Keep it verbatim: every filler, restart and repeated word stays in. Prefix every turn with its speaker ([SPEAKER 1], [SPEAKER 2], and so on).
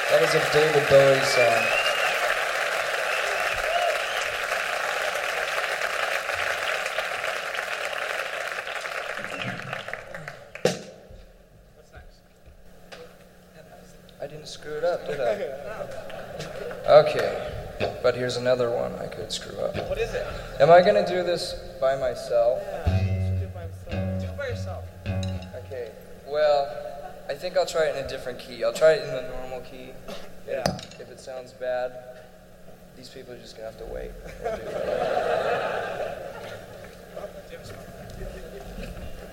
[SPEAKER 1] That is a David Bowie song.
[SPEAKER 2] What's next?
[SPEAKER 1] I didn't screw it up, did I? Okay, but here's another one I could screw up.
[SPEAKER 2] What is it?
[SPEAKER 1] Am I gonna do this by myself?
[SPEAKER 2] Yeah, you should do it by yourself. Do it by yourself.
[SPEAKER 1] Okay, well, I think I'll try it in a different key. I'll try it in the normal key.
[SPEAKER 2] Yeah.
[SPEAKER 1] If it sounds bad, these people are just gonna have to wait. We'll do it.
[SPEAKER 2] Oh, James.